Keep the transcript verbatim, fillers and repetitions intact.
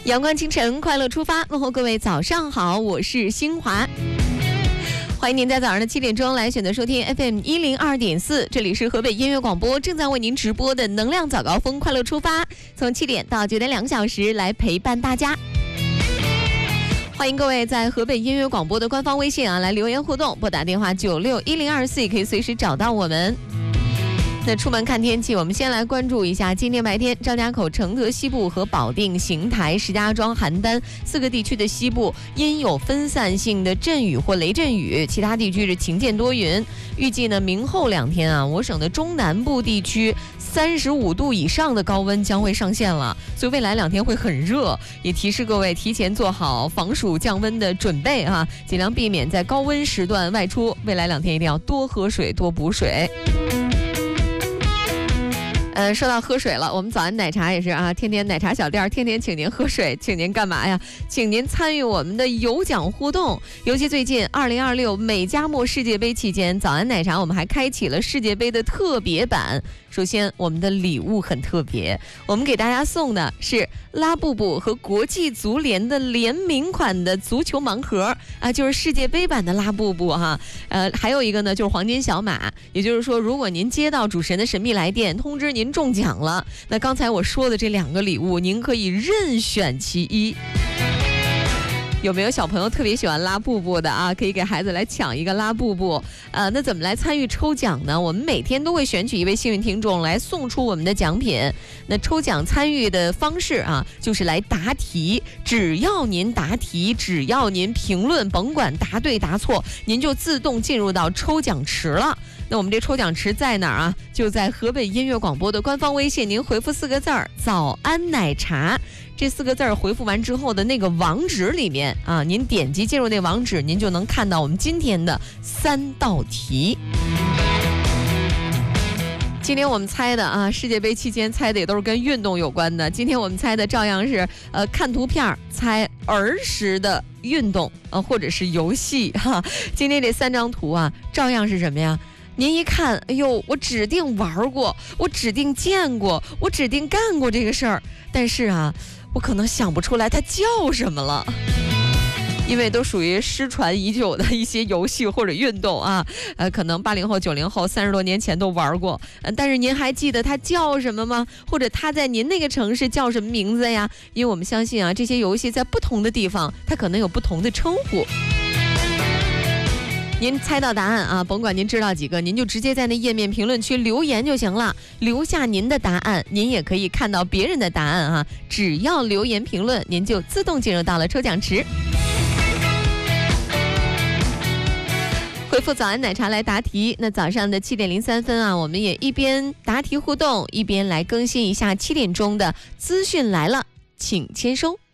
阳光清晨，快乐出发，问候各位早上好，我是新华。欢迎您在早上的七点钟来选择收听 F M 一零二点四，这里是河北音乐广播正在为您直播的能量早高峰快乐出发，从七点到九点两个小时来陪伴大家。欢迎各位在河北音乐广播的官方微信啊来留言互动，拨打电话九六一零二四也可以随时找到我们。那出门看天气，我们先来关注一下今天白天张家口、承德西部和保定、邢台、石家庄、邯郸四个地区的西部因有分散性的阵雨或雷阵雨，其他地区是晴间多云。预计呢明后两天啊，我省的中南部地区三十五度以上的高温将会上线了，所以未来两天会很热，也提示各位提前做好防暑降温的准备啊，尽量避免在高温时段外出。未来两天一定要多喝水，多补水。呃，说到喝水了，我们早安奶茶也是啊，天天奶茶小店天天请您喝水，请您干嘛呀？请您参与我们的有奖互动。尤其最近二零二六美加墨世界杯期间，早安奶茶我们还开启了世界杯的特别版。首先，我们的礼物很特别，我们给大家送的是拉布布和国际足联的联名款的足球盲盒啊，就是世界杯版的拉布布哈。呃，还有一个呢，就是黄金小马，也就是说，如果您接到主持人的神秘来电，通知您中奖了，那刚才我说的这两个礼物，您可以任选其一。有没有小朋友特别喜欢拉布布的啊？可以给孩子来抢一个拉布布。呃，那怎么来参与抽奖呢？我们每天都会选取一位幸运听众来送出我们的奖品。那抽奖参与的方式啊，就是来答题。只要您答题，只要您评论，甭管答对答错，您就自动进入到抽奖池了。那我们这抽奖池在哪儿啊？就在河北音乐广播的官方微信，您回复四个字儿“早安奶茶”，这四个字儿回复完之后的那个网址里面啊，您点击进入那网址，您就能看到我们今天的三道题。今天我们猜的啊，世界杯期间猜的也都是跟运动有关的。今天我们猜的照样是呃看图片猜儿时的运动呃或者是游戏哈。今天这三张图啊，照样是什么呀？您一看，哎呦，我指定玩过，我指定见过，我指定干过这个事儿，但是啊，我可能想不出来它叫什么了。因为都属于失传已久的一些游戏或者运动啊，呃，可能八零后、九零后三十多年前都玩过，呃，但是您还记得它叫什么吗？或者它在您那个城市叫什么名字呀？因为我们相信啊，这些游戏在不同的地方，它可能有不同的称呼。您猜到答案啊，甭管您知道几个，您就直接在那页面评论区留言就行了，留下您的答案，您也可以看到别人的答案啊。只要留言评论，您就自动进入到了抽奖池。回复早安奶茶来答题，那早上的七点零三分啊，我们也一边答题互动，一边来更新一下七点钟的资讯来了，请签收。